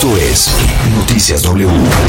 Esto es Noticias W.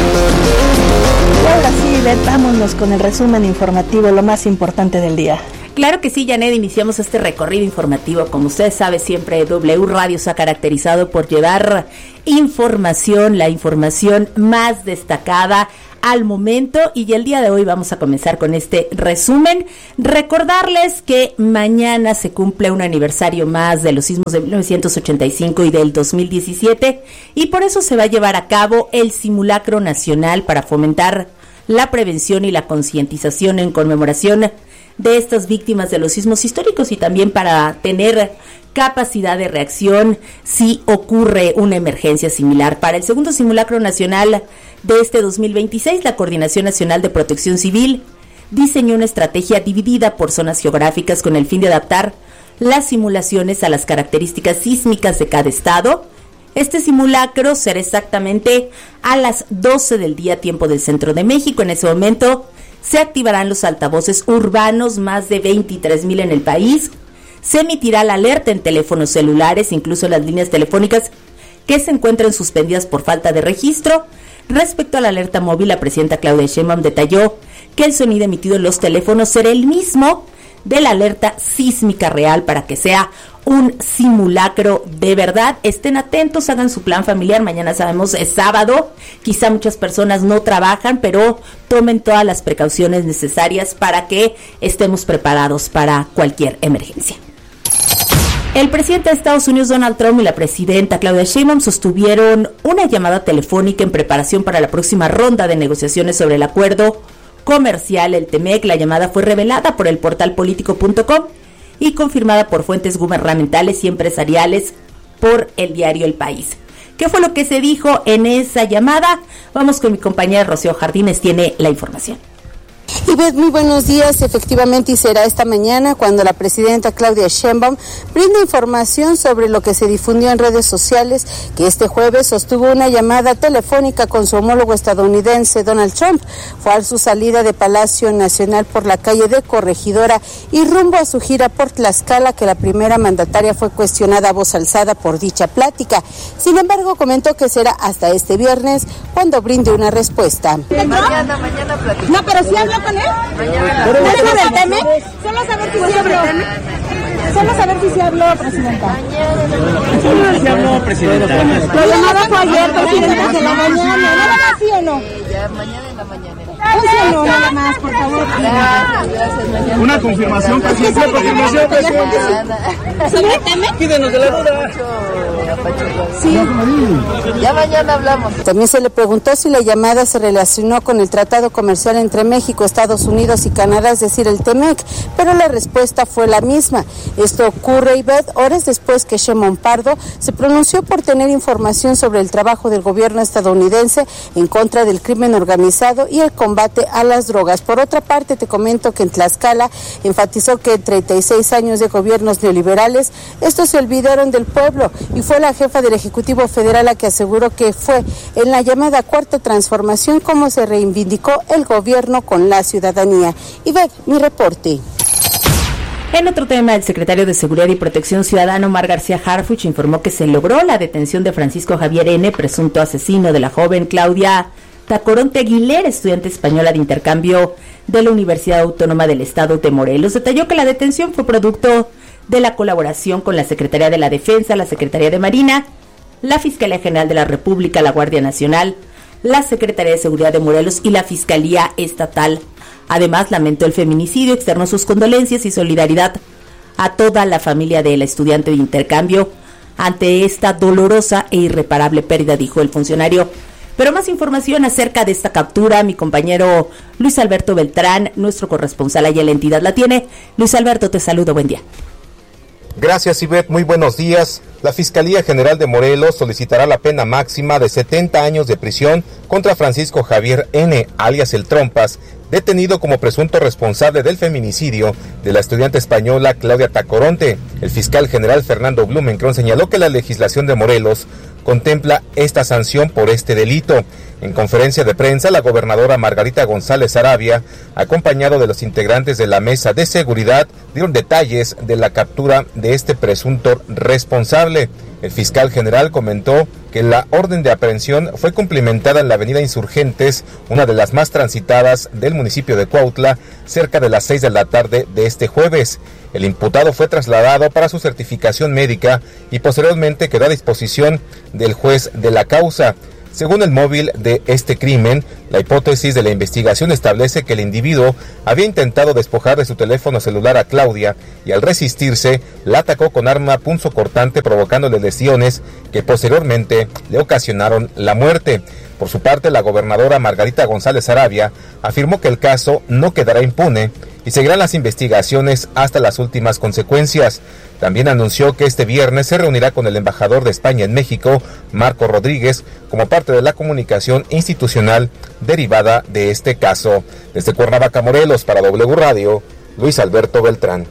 Y ahora sí, vámonos con el resumen informativo, lo más importante del día. Claro que sí, Janet, iniciamos este recorrido informativo. Como usted sabe, siempre W Radio se ha caracterizado por llevar información, la información más destacada al momento, y el día de hoy vamos a comenzar con este resumen. Recordarles que mañana se cumple un aniversario más de los sismos de 1985 y del 2017, y por eso se va a llevar a cabo el simulacro nacional para fomentar la prevención y la concientización en conmemoración de estas víctimas de los sismos históricos, y también para tener capacidad de reacción si ocurre una emergencia similar. Para el segundo simulacro nacional de este 2026, la Coordinación Nacional de Protección Civil diseñó una estrategia dividida por zonas geográficas con el fin de adaptar las simulaciones a las características sísmicas de cada estado. Este simulacro será exactamente a las 12 del día, tiempo del centro de México. En ese momento se activarán los altavoces urbanos, más de 23,000 en el país. Se emitirá la alerta en teléfonos celulares, incluso las líneas telefónicas que se encuentran suspendidas por falta de registro. Respecto a la alerta móvil, la presidenta Claudia Sheinbaum detalló que el sonido emitido en los teléfonos será el mismo de la alerta sísmica real para que sea un simulacro de verdad. Estén atentos, hagan su plan familiar. Mañana sabemos es sábado, quizá muchas personas no trabajan, pero tomen todas las precauciones necesarias para que estemos preparados para cualquier emergencia. El presidente de Estados Unidos, Donald Trump, y la presidenta Claudia Sheinbaum sostuvieron una llamada telefónica en preparación para la próxima ronda de negociaciones sobre el acuerdo comercial, el TEMEC. La llamada fue revelada por el portal Politico.com y confirmada por fuentes gubernamentales y empresariales por el diario El País. ¿Qué fue lo que se dijo en esa llamada? Vamos con mi compañera Rocío Jardines, tiene la información. Ivette, muy buenos días. Efectivamente, y será esta mañana cuando la presidenta Claudia Sheinbaum brinda información sobre lo que se difundió en redes sociales, que este jueves sostuvo una llamada telefónica con su homólogo estadounidense Donald Trump. Fue a su salida de Palacio Nacional por la calle de Corregidora y rumbo a su gira por Tlaxcala, que la primera mandataria fue cuestionada a voz alzada por dicha plática. Sin embargo, comentó que será hasta este viernes cuando brinde una respuesta. Mañana platicamos. No, pero sí habló con él. Mañana. ¿Del TEMEC? Solo saber si sí habló. Solo saber si sí habló, presidenta. Solo si habló, presidenta. La llamada fue ayer, presidenta, de la mañana. ¿No? ¿Sí o no? Ya, mañana en la mañanera. Sí o no, nada más, por favor. Gracias, mañana. Una confirmación, presidenta. ¿Sobre TEMEC? Pídenos de la duda. Sí. Ya mañana hablamos. También se le preguntó si la llamada se relacionó con el tratado comercial entre México, Estados Unidos y Canadá, es decir, el TEMEC, pero la respuesta fue la misma. Esto ocurre, Ivette, horas después que Sheinbaum Pardo se pronunció por tener información sobre el trabajo del gobierno estadounidense en contra del crimen organizado y el combate a las drogas. Por otra parte, te comento que en Tlaxcala enfatizó que en 36 años de gobiernos neoliberales, estos se olvidaron del pueblo, y fue la jefa del Ejecutivo Federal la que aseguró que fue en la llamada Cuarta Transformación como se reivindicó el gobierno con la ciudadanía. Y ve mi reporte. En otro tema, el secretario de Seguridad y Protección Ciudadana, Omar García Harfuch, informó que se logró la detención de Francisco Javier N., presunto asesino de la joven Claudia Tacoronte Aguilera, estudiante española de intercambio de la Universidad Autónoma del Estado de Morelos. Detalló que la detención fue producto de la colaboración con la Secretaría de la Defensa, la Secretaría de Marina, la Fiscalía General de la República, la Guardia Nacional, la Secretaría de Seguridad de Morelos y la Fiscalía Estatal. Además, lamentó el feminicidio, externó sus condolencias y solidaridad a toda la familia de la estudiante de intercambio ante esta dolorosa e irreparable pérdida, dijo el funcionario. Pero más información acerca de esta captura, mi compañero Luis Alberto Beltrán, nuestro corresponsal allá en la entidad, la tiene. Luis Alberto, te saludo, buen día. Gracias, Ivette, muy buenos días. La Fiscalía General de Morelos solicitará la pena máxima de 70 años de prisión contra Francisco Javier N., alias El Trompas, detenido como presunto responsable del feminicidio de la estudiante española Claudia Tacoronte. El fiscal general Fernando Blumenkron señaló que la legislación de Morelos contempla esta sanción por este delito. En conferencia de prensa, la gobernadora Margarita González Arabia, acompañado de los integrantes de la Mesa de Seguridad, dieron detalles de la captura de este presunto responsable. El fiscal general comentó que la orden de aprehensión fue cumplimentada en la avenida Insurgentes, una de las más transitadas del municipio de Cuautla, cerca de las 6 de la tarde de este jueves. El imputado fue trasladado para su certificación médica y posteriormente quedó a disposición del juez de la causa. Según el móvil de este crimen, la hipótesis de la investigación establece que el individuo había intentado despojar de su teléfono celular a Claudia y al resistirse, la atacó con arma punzocortante provocándole lesiones que posteriormente le ocasionaron la muerte. Por su parte, la gobernadora Margarita González Arabia afirmó que el caso no quedará impune y seguirán las investigaciones hasta las últimas consecuencias. También anunció que este viernes se reunirá con el embajador de España en México, Marco Rodríguez, como parte de la comunicación institucional derivada de este caso. Desde Cuernavaca, Morelos, para W Radio, Luis Alberto Beltrán.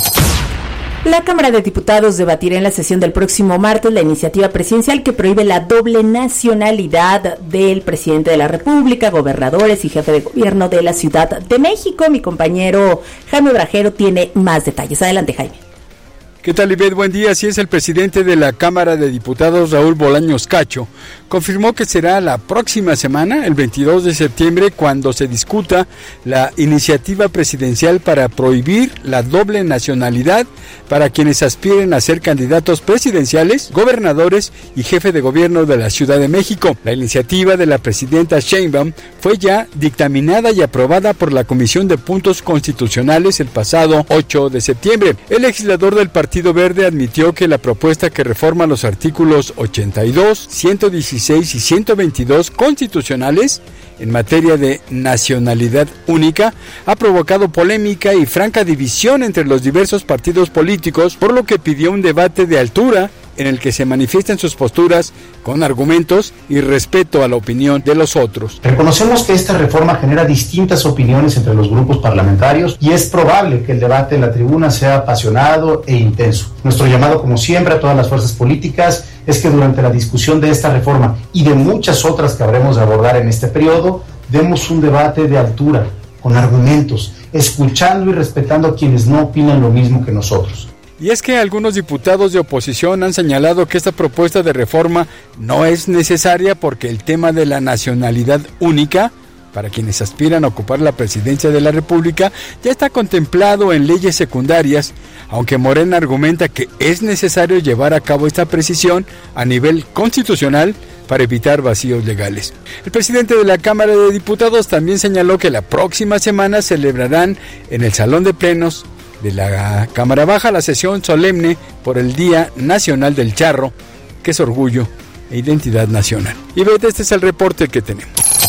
La Cámara de Diputados debatirá en la sesión del próximo martes la iniciativa presidencial que prohíbe la doble nacionalidad del presidente de la República, gobernadores y jefe de gobierno de la Ciudad de México. Mi compañero Jaime Brajero tiene más detalles. Adelante, Jaime. ¿Qué tal, Ivette? Buen día. Así es, el presidente de la Cámara de Diputados, Raúl Bolaños Cacho, confirmó que será la próxima semana, el 22 de septiembre, cuando se discuta la iniciativa presidencial para prohibir la doble nacionalidad para quienes aspiren a ser candidatos presidenciales, gobernadores y jefe de gobierno de la Ciudad de México. La iniciativa de la presidenta Sheinbaum fue ya dictaminada y aprobada por la Comisión de Puntos Constitucionales el pasado 8 de septiembre. El legislador del Partido Verde admitió que la propuesta que reforma los artículos 82, 116 y 122 constitucionales en materia de nacionalidad única ha provocado polémica y franca división entre los diversos partidos políticos, por lo que pidió un debate de altura en el que se manifiesten sus posturas con argumentos y respeto a la opinión de los otros. Reconocemos que esta reforma genera distintas opiniones entre los grupos parlamentarios y es probable que el debate en la tribuna sea apasionado e intenso. Nuestro llamado, como siempre, a todas las fuerzas políticas es que durante la discusión de esta reforma y de muchas otras que habremos de abordar en este periodo, demos un debate de altura, con argumentos, escuchando y respetando a quienes no opinan lo mismo que nosotros. Y es que algunos diputados de oposición han señalado que esta propuesta de reforma no es necesaria porque el tema de la nacionalidad única para quienes aspiran a ocupar la presidencia de la República ya está contemplado en leyes secundarias, aunque Morena argumenta que es necesario llevar a cabo esta precisión a nivel constitucional para evitar vacíos legales. El presidente de la Cámara de Diputados también señaló que la próxima semana celebrarán en el Salón de Plenos de la Cámara Baja la sesión solemne por el Día Nacional del Charro, que es orgullo e identidad nacional. Y este es el reporte que tenemos.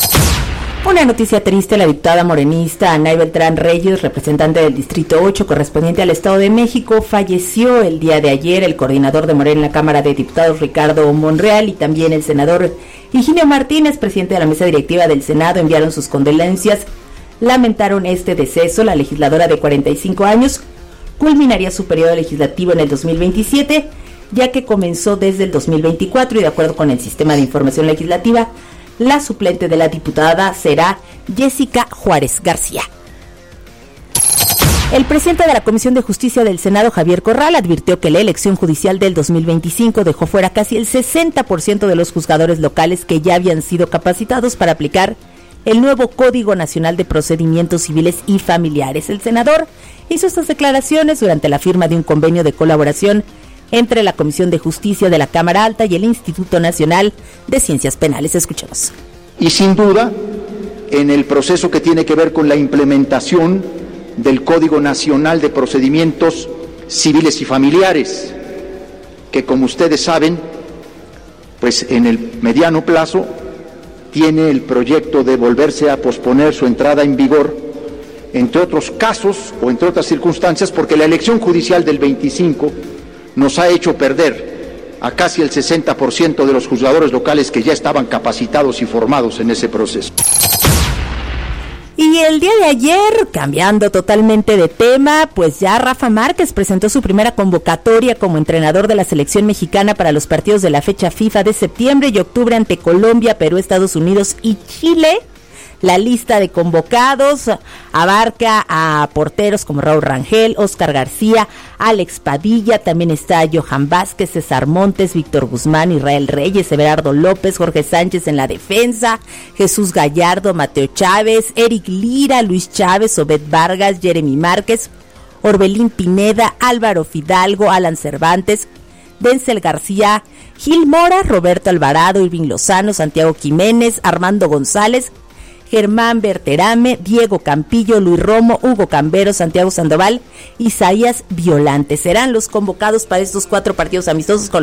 Una noticia triste: la diputada morenista Anay Beltrán Reyes, representante del Distrito 8 correspondiente al Estado de México, falleció el día de ayer. El coordinador de Morena en la Cámara de Diputados, Ricardo Monreal, y también el senador Higinio Martínez, presidente de la mesa directiva del Senado, enviaron sus condolencias. Lamentaron este deceso. La legisladora de 45 años culminaría su periodo legislativo en el 2027, ya que comenzó desde el 2024 y de acuerdo con el sistema de información legislativa, la suplente de la diputada será Jessica Juárez García. El presidente de la Comisión de Justicia del Senado, Javier Corral, advirtió que la elección judicial del 2025 dejó fuera casi el 60% de los juzgadores locales que ya habían sido capacitados para aplicar el nuevo Código Nacional de Procedimientos Civiles y Familiares. El senador hizo estas declaraciones durante la firma de un convenio de colaboración entre la Comisión de Justicia de la Cámara Alta y el Instituto Nacional de Ciencias Penales. Escuchemos. Y sin duda, en el proceso que tiene que ver con la implementación del Código Nacional de Procedimientos Civiles y Familiares, que como ustedes saben, pues en el mediano plazo tiene el proyecto de volverse a posponer su entrada en vigor, entre otros casos o entre otras circunstancias, porque la elección judicial del 25 nos ha hecho perder a casi el 60% de los juzgadores locales que ya estaban capacitados y formados en ese proceso. Y el día de ayer, cambiando totalmente de tema, pues ya Rafa Márquez presentó su primera convocatoria como entrenador de la selección mexicana para los partidos de la fecha FIFA de septiembre y octubre ante Colombia, Perú, Estados Unidos y Chile. La lista de convocados abarca a porteros como Raúl Rangel, Óscar García, Alex Padilla, también está Johan Vázquez, César Montes, Víctor Guzmán, Israel Reyes, Everardo López, Jorge Sánchez en la defensa, Jesús Gallardo, Mateo Chávez, Eric Lira, Luis Chávez, Obed Vargas, Jeremy Márquez, Orbelín Pineda, Álvaro Fidalgo, Alan Cervantes, Denzel García, Gil Mora, Roberto Alvarado, Irving Lozano, Santiago Jiménez, Armando González, Germán Berterame, Diego Campillo, Luis Romo, Hugo Cambero, Santiago Sandoval, Isaías Violante. Serán los convocados para estos 4 partidos amistosos con